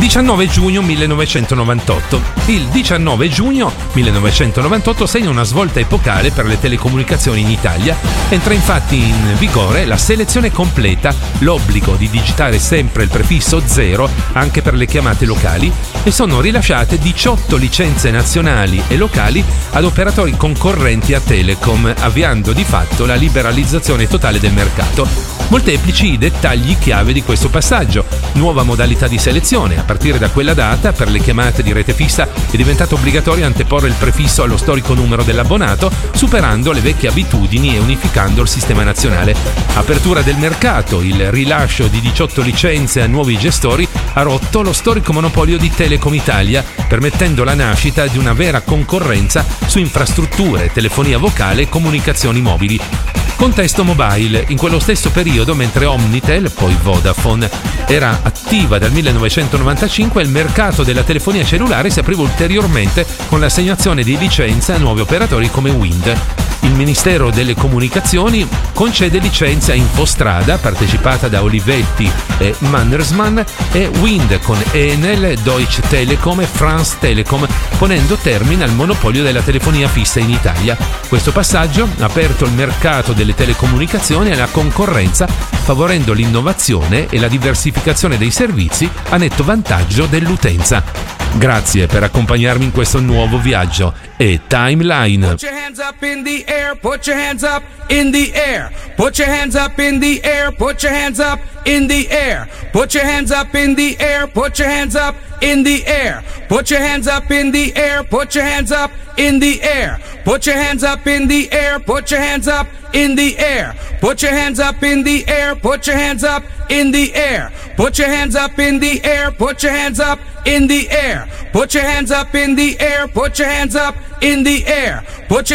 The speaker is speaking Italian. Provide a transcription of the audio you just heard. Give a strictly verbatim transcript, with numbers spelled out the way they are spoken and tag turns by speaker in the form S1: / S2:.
S1: diciannove giugno millenovecentonovantotto. Il diciannove giugno millenovecentonovantotto segna una svolta epocale per le telecomunicazioni in Italia. Entra infatti in vigore la selezione completa, l'obbligo di digitare sempre il prefisso zero anche per le chiamate locali, e sono rilasciate diciotto licenze nazionali e locali ad operatori concorrenti a Telecom, avviando di fatto la liberalizzazione totale del mercato. Molteplici i dettagli chiave di questo passaggio. Nuova modalità di selezione. A partire da quella data, per le chiamate di rete fissa è diventato obbligatorio anteporre il prefisso allo storico numero dell'abbonato, superando le vecchie abitudini e unificando il sistema nazionale. Apertura del mercato. Il rilascio di diciotto licenze a nuovi gestori ha rotto lo storico monopolio di Telecom Italia, permettendo la nascita di una vera concorrenza su infrastrutture, telefonia vocale e comunicazioni mobili. Contesto mobile. In quello stesso periodo, mentre Omnitel, poi Vodafone, era attiva dal millenovecentonovantacinque, il mercato della telefonia cellulare si apriva ulteriormente con l'assegnazione di licenze a nuovi operatori come Wind. Il Ministero delle Comunicazioni concede licenze a Infostrada, partecipata da Olivetti e Mannesmann, e Wind con Enel, Deutsche Telekom e France Telecom, ponendo termine al monopolio della telefonia fissa in Italia. Questo passaggio ha aperto il mercato delle telecomunicazioni alla concorrenza, favorendo l'innovazione e la diversificazione dei servizi a netto vantaggio dell'utenza. Grazie per accompagnarmi in questo nuovo viaggio e Timeline.
S2: Put your hands up in the air, put your hands up in the air, put your hands up in the air, put your hands up in the air, put your hands up in the air, put your hands up in the air, put your hands up in the air, put your hands up in the air, put your hands up in the air, put your hands up in the air, put your hands up in the air, put your hands up in the air, put your hands up in the air, put your hands up in the air, put your hands up in the air, put your hands up in the air, put your